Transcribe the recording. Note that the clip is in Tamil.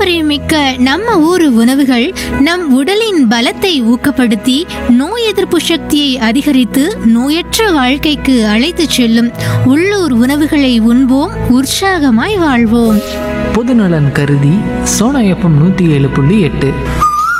பாரம்பரியமிக்க நம்ம ஊரு உணவுகள் நம் உடலின் பலத்தை ஊக்கப்படுத்தி நோய் எதிர்ப்பு சக்தியை அதிகரித்து நோயற்ற வாழ்க்கைக்கு அழைத்துச் செல்லும். உள்ளூர் உணவுகளை உண்போம், உற்சாகமாய் வாழ்வோம். பொதுநலன் கருதி சோனா எஃப்எம் 107.8